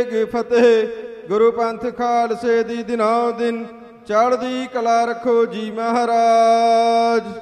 ਫਤਿਹ। ਗੁਰੂ ਪੰਥ ਖਾਲਸੇ ਦੀ ਦਿਨੋਂ ਦਿਨ ਚੜ੍ਹਦੀ ਕਲਾ ਰੱਖੋ ਜੀ ਮਹਾਰਾਜ।